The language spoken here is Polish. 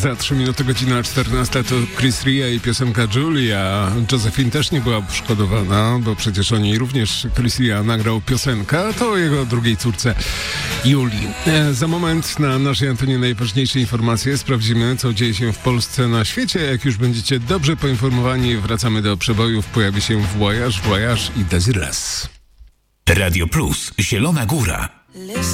Za 3 minuty godzina 14 to Chris Ria i piosenka Julia. Josephine też nie była poszkodowana, bo przecież oni również, Chris Ria nagrał piosenkę, a to o jego drugiej córce Julii. Za moment na naszej antenie najważniejsze informacje. Sprawdzimy, co dzieje się w Polsce, na świecie. Jak już będziecie dobrze poinformowani, wracamy do przebojów. Pojawi się Voyage i Desireless. Radio Plus, Zielona Góra.